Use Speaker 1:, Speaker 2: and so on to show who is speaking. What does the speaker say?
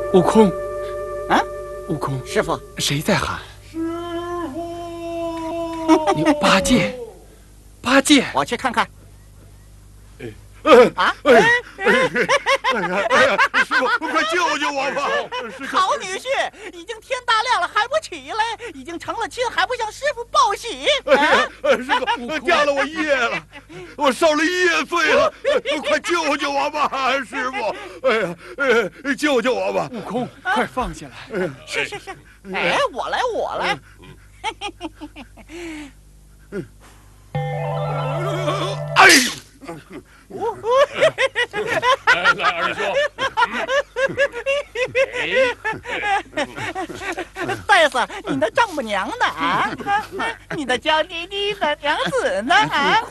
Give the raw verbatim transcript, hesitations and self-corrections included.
Speaker 1: 悟空，
Speaker 2: 啊，
Speaker 1: 悟空，
Speaker 2: 师傅，
Speaker 1: 谁在喊？师傅，你八戒，八戒，
Speaker 2: 我去看看。
Speaker 3: 啊！哎呀！哎呀！师傅，快救救我吧！
Speaker 2: 好女婿，已经天大亮了还不起来，已经成了亲还不向师傅报喜。
Speaker 3: 哎呀，师傅，掉了我业了，我受了业罪了，快救救我吧，师傅！哎呀，哎，救救我吧！
Speaker 1: 悟空，快放下来！
Speaker 2: 是是是，哎，我来，我来。
Speaker 3: 哎！
Speaker 4: 来来，二弟
Speaker 2: 兄，戴子，你的丈母娘呢？啊，你的娇滴滴的娘子呢？啊！